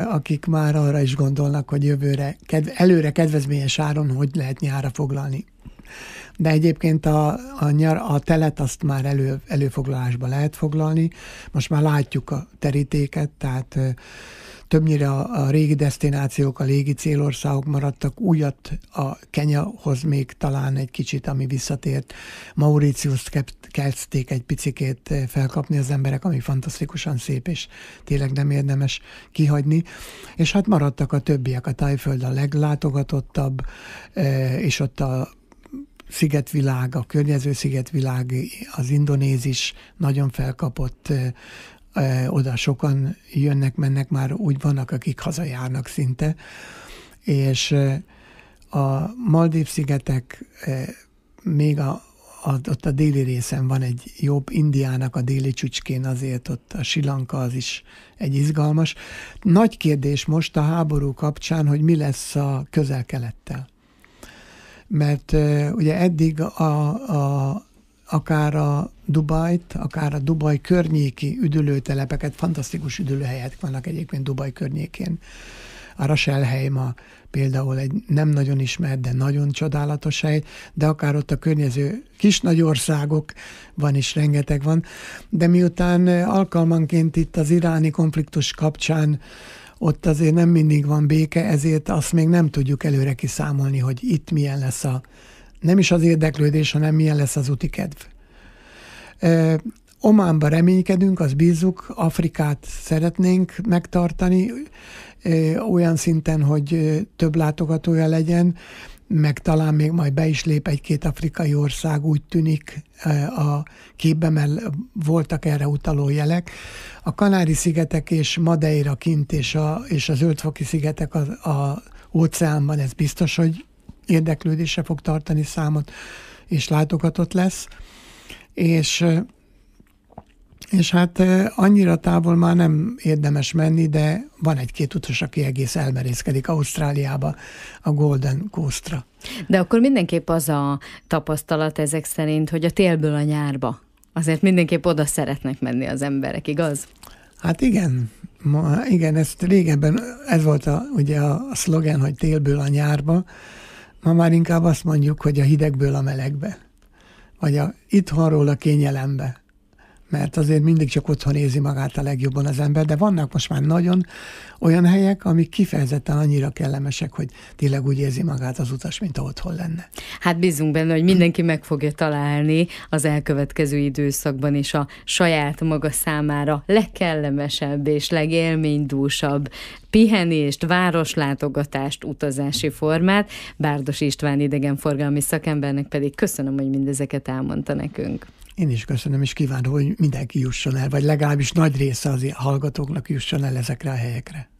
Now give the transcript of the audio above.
akik már arra is gondolnak, hogy jövőre, előre kedvezményes áron hogy lehet nyárra foglalni. De egyébként a telet azt már előfoglalásba lehet foglalni. Most már látjuk a terítéket, tehát többnyire a régi desztinációk, a légi célországok maradtak, újat a Kenyahoz még talán egy kicsit, ami visszatért. Mauritiuszt kezdték egy picikét felkapni az emberek, ami fantasztikusan szép, és tényleg nem érdemes kihagyni. És hát maradtak a többiek, a Thaiföld a leglátogatottabb, és ott a szigetvilág, a környező szigetvilág, az indonéz is nagyon felkapott, oda sokan jönnek, mennek, már úgy vannak, akik hazajárnak szinte, és a Maldív-szigetek még ott a déli részen van egy jobb, Indiának a déli csücskén, azért ott a Sri Lanka az is egy izgalmas. Nagy kérdés most a háború kapcsán, hogy mi lesz a Közel-Kelettel. Mert ugye eddig akár a Dubajt, akár a Dubaj környéki üdülőtelepeket, fantasztikus üdülőhelyek vannak egyébként Dubaj környékén. A Ras Al Khaimah például egy nem nagyon ismert, de nagyon csodálatos hely, de akár ott a környező kis-nagy országokban is rengeteg van. De miután alkalmanként itt az iráni konfliktus kapcsán ott azért nem mindig van béke, ezért azt még nem tudjuk előre kiszámolni, hogy itt milyen lesz nem is az érdeklődés, hanem milyen lesz az úti kedv. Ománba reménykedünk, azt bízzuk, Afrikát szeretnénk megtartani, olyan szinten, hogy több látogatója legyen, meg talán még majd be is lép egy-két afrikai ország, úgy tűnik a képben, mert voltak erre utaló jelek. A Kanári-szigetek és Madeira kint és a Zöld-foki szigetek az óceánban, ez biztos, hogy érdeklődésre fog tartani számot, és látogatott lesz. És hát annyira távol már nem érdemes menni, de van egy-két utas, aki egész elmerészkedik Ausztráliába, a Golden Coastra. De akkor mindenképp az a tapasztalat ezek szerint, hogy a télből a nyárba. Azért mindenképp oda szeretnek menni az emberek, igaz? Hát igen, ezt régebben ez volt ugye a szlogen, hogy télből a nyárba. Ma már inkább azt mondjuk, hogy a hidegből a melegbe, vagy itthonról a kényelembe. Mert azért mindig csak otthon érzi magát a legjobban az ember, de vannak most már nagyon olyan helyek, amik kifejezetten annyira kellemesek, hogy tényleg úgy érzi magát az utas, mint ha otthon lenne. Hát bízunk benne, hogy mindenki meg fogja találni az elkövetkező időszakban is a saját maga számára legkellemesebb és legélménydúsabb pihenést, városlátogatást, utazási formát. Bárdos István idegenforgalmi szakembernek pedig köszönöm, hogy mindezeket elmondta nekünk. Én is köszönöm, és kívánom, hogy mindenki jusson el, vagy legalábbis nagy része az hallgatóknak jusson el ezekre a helyekre.